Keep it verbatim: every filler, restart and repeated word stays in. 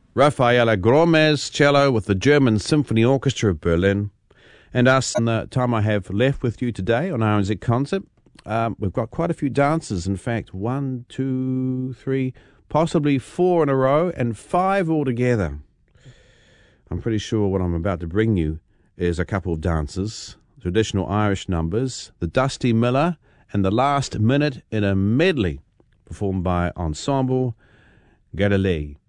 Rafaela Gromes, cello with the German Symphony Orchestra of Berlin. And us in the time I have left with you today on R N Z Concert. Um, we've got quite a few dances. In fact, one, two, three, possibly four in a row and five altogether. I'm pretty sure what I'm about to bring you is a couple of dances, traditional Irish numbers, the Dusty Miller, and the Last Minute in a medley performed by Ensemble Galilee.